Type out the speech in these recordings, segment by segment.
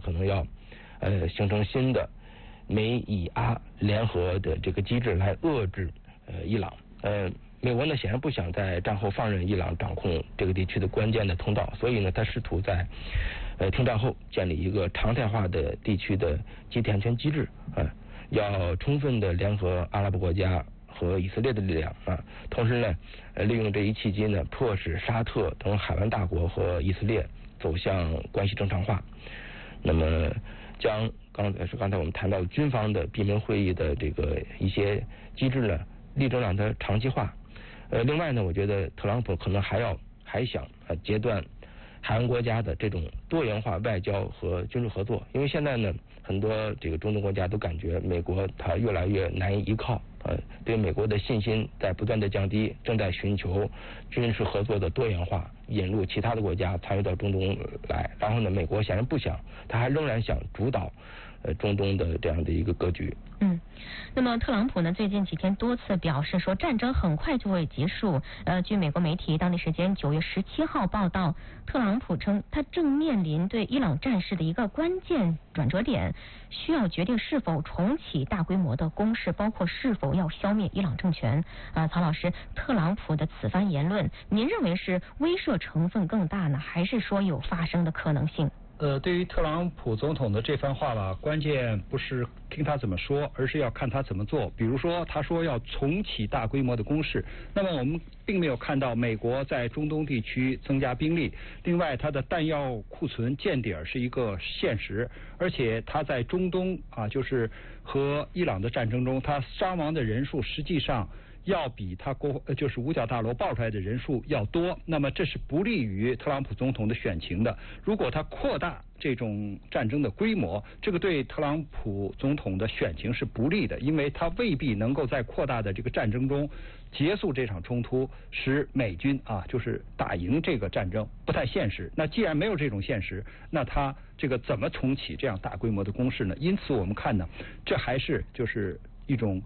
可能要形成新的美以阿联合的这个机制来遏制伊朗。美国呢显然不想在战后放任伊朗掌控这个地区的关键的通道，所以呢他试图在停战后建立一个常态化的地区的集体安全机制，要充分的联合阿拉伯国家和以色列的力量同时呢利用这一契机呢迫使沙特等海湾大国和以色列走向关系正常化。那么将刚才我们谈到军方的闭门会议的这个一些机制呢力争让它长期化。另外呢，我觉得特朗普可能还想截断海湾国家的这种多元化外交和军事合作，因为现在呢，很多这个中东国家都感觉美国它越来越难以依靠，对美国的信心在不断的降低，正在寻求军事合作的多元化，引入其他的国家参与到中东来。然后呢，美国显然不想，他还仍然想主导中东的这样的一个格局。 那么特朗普呢最近几天多次表示说战争很快就会结束。据美国媒体当地时间9月17号报道，特朗普称他正面临对伊朗战事的一个关键转折点，需要决定是否重启大规模的攻势，包括是否要消灭伊朗政权。曹老师，特朗普的此番言论，您认为是威慑成分更大呢，还是说有发生的可能性？ 对于特朗普总统的这番话吧，关键不是听他怎么说，而是要看他怎么做。比如说，他说要重启大规模的攻势，那么我们并没有看到美国在中东地区增加兵力。另外，他的弹药库存见底是一个现实，而且他在中东就是和伊朗的战争中，他伤亡的人数实际上要比他就是五角大楼爆出来的人数要多，那么这是不利于特朗普总统的选情的。如果他扩大这种战争的规模，这个对特朗普总统的选情是不利的，因为他未必能够在扩大的这个战争中结束这场冲突，使美军就是打赢这个战争，不太现实。那既然没有这种现实，那他这个怎么重启这样大规模的攻势呢？因此我们看呢，这还是就是一种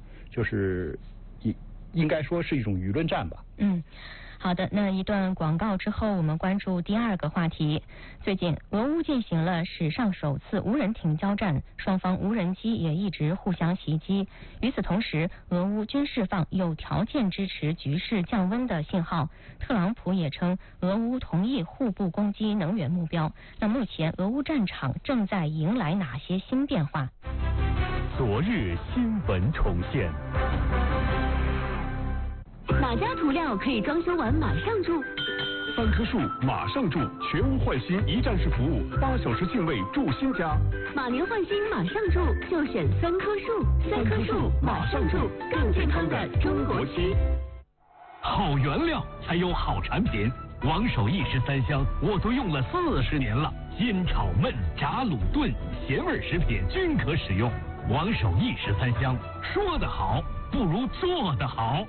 应该说是一种舆论战吧。 好的，那一段广告之后，我们关注第二个话题。最近，俄乌进行了史上首次无人艇交战，双方无人机也一直互相袭击。与此同时，俄乌均释放有条件支持局势降温的信号。特朗普也称，俄乌同意互不攻击能源目标。那目前，俄乌战场正在迎来哪些新变化？ 昨日新闻重现。 哪家涂料可以装修完马上住 3棵树马上住，全屋换新一站式服务，8小时净位住新家。 马年换新马上住，就选3棵树，3棵树马上住，更健康的中国区。 好原料才有好产品，王守义13香我都用了40年了，煎炒焖炸卤炖咸味食品均可使用。王守义13香，说得好不如做得好。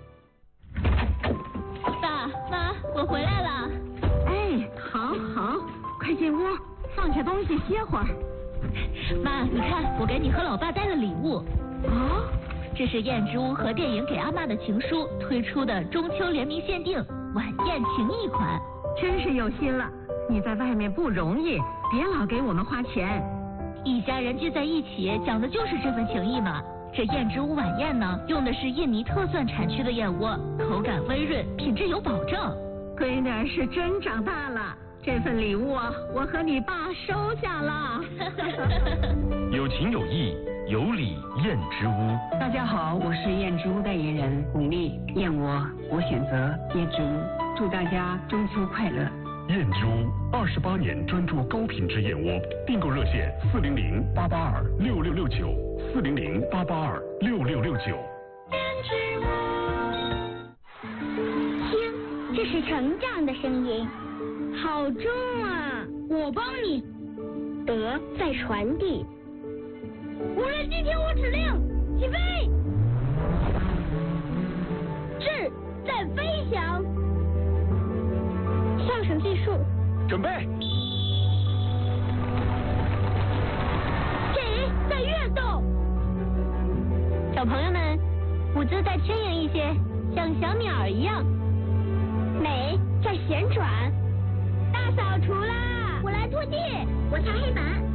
爸妈，我回来了。 哎，好，快进屋，放下东西歇会儿。 妈，你看，我给你和老爸带了礼物。这是燕之屋和电影给阿嬷的情书推出的中秋联名限定晚宴情谊款。 真是有心了，你在外面不容易，别老给我们花钱。 一家人聚在一起，讲的就是这份情谊嘛。这燕之屋晚宴呢，用的是印尼特蒜产区的燕窝，口感微润，品质有保证。 闺女是真长大了，这份礼物我和你爸收下了。 有情有义，有礼燕之屋。 大家好，我是燕之屋代言人巩俐，燕窝我选择燕之屋，祝大家中秋快乐。 燕之屋28年专注高品质燕窝，订购热线400-882-6669，400-882-6669。 听，这是成长的声音，好重啊！我帮你。德在传递。无人机听我指令，起飞。智在飞翔。上升技术， 准备。 这在跃动。小朋友们，舞姿再轻盈一些，像小鸟一样。美在旋转。大扫除啦！我来拖地，我擦黑板。